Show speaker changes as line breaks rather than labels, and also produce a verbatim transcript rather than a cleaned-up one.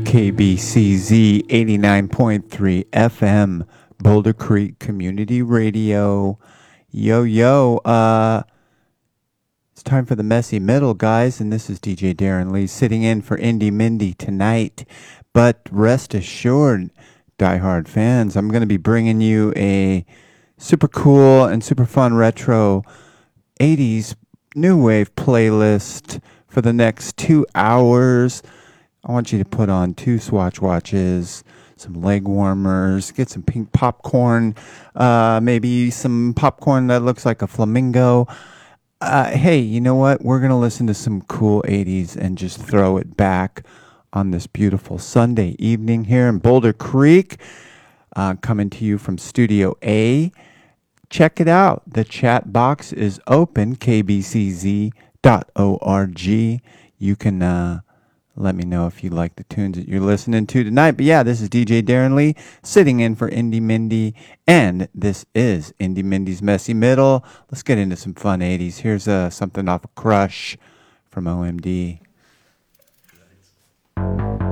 K B C Z eighty-nine point three F M, Boulder Creek Community Radio. Yo, yo, uh, it's time for the Messy Middle, guys, and this is D J Darren Lee sitting in for Indy Mindy tonight. But rest assured, diehard fans, I'm going to be bringing you a super cool and super fun retro eighties new wave playlist for the next two hours. I want you to put on two Swatch watches, some leg warmers, get some pink popcorn, uh, maybe some popcorn that looks like a flamingo. Uh, hey, you know what? We're going to listen to some cool eighties and just throw it back on this beautiful Sunday evening here in Boulder Creek. Uh, coming to you from Studio A. Check it out. The chat box is open, k b c z dot org. You can uh, let me know if you like the tunes that you're listening to tonight. But yeah, this is D J Darren Lee sitting in for Indy Mindy, and this is Indy Mindy's Messy Middle. Let's get into some fun eighties. Here's uh, something off of Crush from O M D.